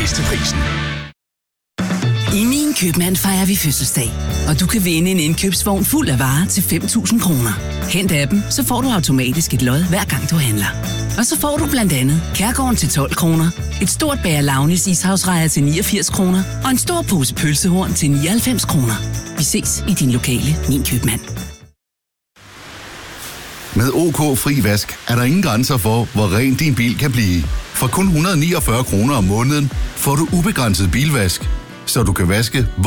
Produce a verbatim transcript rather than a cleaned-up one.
bedst til prisen. I Min Købmand fejrer vi fødselsdag, og du kan vinde en indkøbsvogn fuld af varer til fem tusind kroner. Hent appen, så får du automatisk et lod hver gang du handler. Og så får du blandt andet Kærgården til tolv kroner, et stort bager Launis ishavsrejer til niogfirs kroner og en stor pose pølsehorn til nioghalvfems kroner. Vi ses i din lokale Min Købmand. Med OK Fri Vask er der ingen grænser for, hvor ren din bil kan blive. For kun et hundrede og niogfyrre kroner om måneden får du ubegrænset bilvask, så du kan vaske